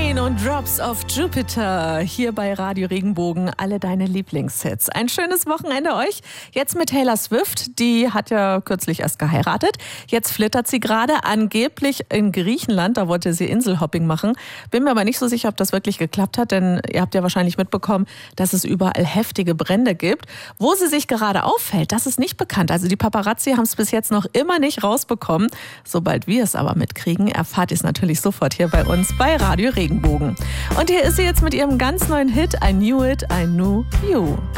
Rain und Drops of Jupiter hier bei Radio Regenbogen. Alle deine Lieblingshits. Ein schönes Wochenende euch. Jetzt mit Taylor Swift. Die hat ja kürzlich erst geheiratet. Jetzt flittert sie gerade angeblich in Griechenland. Da wollte sie Inselhopping machen. Bin mir aber nicht so sicher, ob das wirklich geklappt hat, denn ihr habt ja wahrscheinlich mitbekommen, dass es überall heftige Brände gibt. Wo sie sich gerade aufhält, das ist nicht bekannt. Also die Paparazzi haben es bis jetzt noch immer nicht rausbekommen. Sobald wir es aber mitkriegen, erfahrt ihr es natürlich sofort hier bei uns bei Radio Regenbogen. Und hier ist sie jetzt mit ihrem ganz neuen Hit I Knew It, I Knew You.